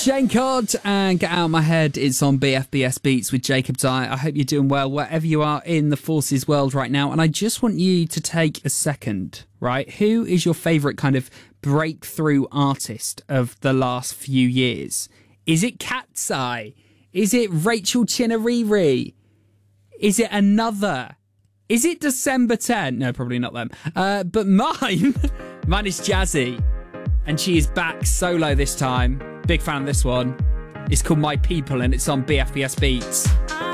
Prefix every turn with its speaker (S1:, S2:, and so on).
S1: Shane Codd and Get Out of My Head. It's on BFBS Beats with Jacob Dye. I hope you're doing well wherever you are in the Forces world right now. And I just want you to take a second, right? Who is your favourite kind of breakthrough artist of the last few years? Is it Cat's Eye? Is it Rachel Chinariri? Is it Another? Is it December 10? No, probably not them. But mine is Jazzy. And she is back solo this time. Big fan of this one. It's called My People and it's on BFBS Beats.